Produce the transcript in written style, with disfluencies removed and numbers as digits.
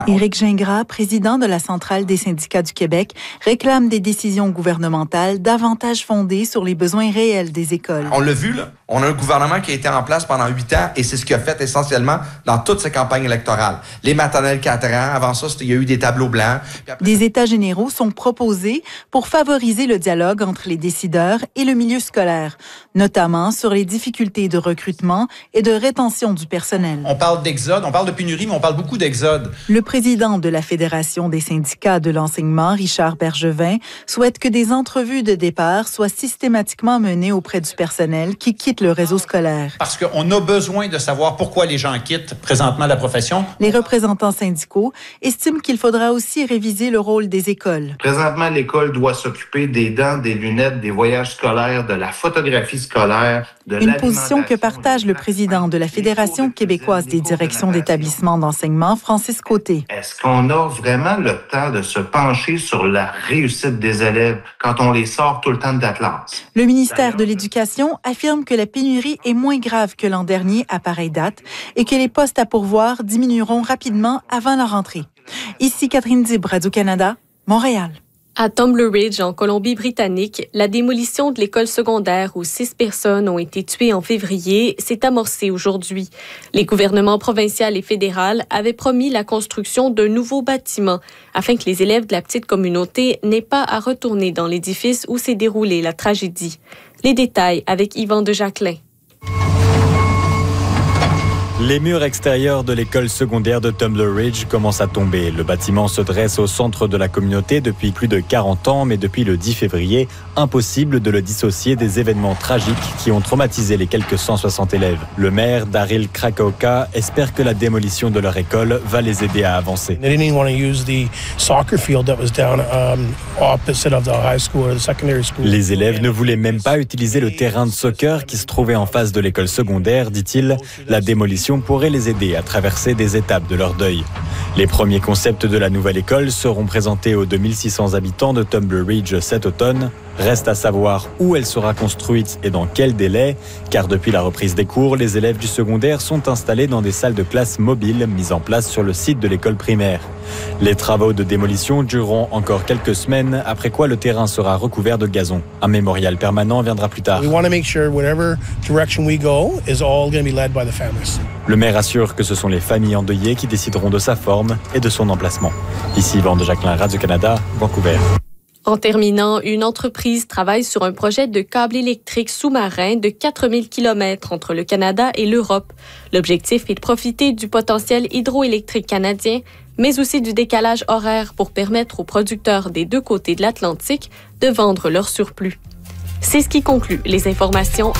Éric Gingras, président de la Centrale des syndicats du Québec, réclame des décisions gouvernementales davantage fondées sur les besoins réels des écoles. On l'a vu, là. On a un gouvernement qui a été en place pendant 8 ans et c'est ce qu'il a fait essentiellement dans toute sa campagne électorale. Les maternelles 4 ans, avant ça, il y a eu des tableaux blancs. Des états généraux sont proposés pour favoriser le dialogue entre les décideurs et le milieu scolaire, notamment sur les difficultés de recrutement et de rétention du personnel. On parle d'exode, on parle de pénurie, mais on parle beaucoup d'exode. Le président de la Fédération des syndicats de l'enseignement, Richard Bergevin, souhaite que des entrevues de départ soient systématiquement menées auprès du personnel qui quitte le réseau scolaire. Parce qu'on a besoin de savoir pourquoi les gens quittent présentement la profession. Les représentants syndicaux estiment qu'il faudra aussi réviser le rôle des écoles. Présentement, l'école doit s'occuper des dents, des lunettes, des voyages scolaires, de la photographie scolaire, de une position que partage le président de la Fédération québécoise des directions d'établissements d'enseignement, Francis Côté. Est-ce qu'on a vraiment le temps de se pencher sur la réussite des élèves quand on les sort tout le temps de la classe? Le ministère de l'Éducation affirme que la pénurie est moins grave que l'an dernier à pareille date et que les postes à pourvoir diminueront rapidement avant la rentrée. Ici Catherine Dib, Radio-Canada, Montréal. À Tumbler Ridge, en Colombie-Britannique, la démolition de l'école secondaire où 6 personnes ont été tuées en février s'est amorcée aujourd'hui. Les gouvernements provincial et fédéral avaient promis la construction d'un nouveau bâtiment afin que les élèves de la petite communauté n'aient pas à retourner dans l'édifice où s'est déroulée la tragédie. Les détails avec Yvan de Jacquelin. Les murs extérieurs de l'école secondaire de Tumbler Ridge commencent à tomber. Le bâtiment se dresse au centre de la communauté depuis plus de 40 ans, mais depuis le 10 février, impossible de le dissocier des événements tragiques qui ont traumatisé les quelques 160 élèves. Le maire, Daryl Krakauka, espère que la démolition de leur école va les aider à avancer. Les élèves ne voulaient même pas utiliser le terrain de soccer qui se trouvait en face de l'école secondaire, dit-il. La démolition pourrait les aider à traverser des étapes de leur deuil. Les premiers concepts de la nouvelle école seront présentés aux 2600 habitants de Tumbler Ridge cet automne. Reste à savoir où elle sera construite et dans quel délai, car depuis la reprise des cours, les élèves du secondaire sont installés dans des salles de classe mobiles mises en place sur le site de l'école primaire. Les travaux de démolition dureront encore quelques semaines, après quoi le terrain sera recouvert de gazon. Un mémorial permanent viendra plus tard. Le maire assure que ce sont les familles endeuillées qui décideront de sa forme et de son emplacement. Ici Yvan de Jacquelin, Radio-Canada, Vancouver. En terminant, une entreprise travaille sur un projet de câble électrique sous-marin de 4000 km entre le Canada et l'Europe. L'objectif est de profiter du potentiel hydroélectrique canadien, mais aussi du décalage horaire pour permettre aux producteurs des deux côtés de l'Atlantique de vendre leur surplus. C'est ce qui conclut les informations